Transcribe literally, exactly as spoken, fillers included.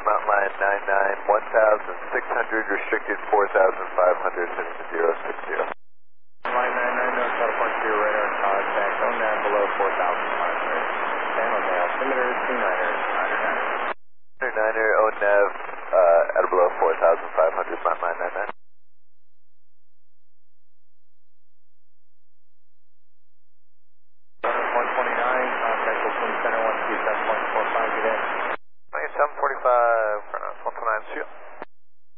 Mountain Line nine nine, one thousand six hundred, restricted four thousand five hundred, heading to zero six zero. Line nine nine, no California to your radar, contact O N A V below four thousand five hundred. Channel mail, altimeter two niner, niner niner. niner, O N A V, uh, at or below four thousand five hundred, Mountain Line nine nine. one twenty-nine, contact Oakland Center one two seven point four five, get in. seven forty-five, one two nine, see you.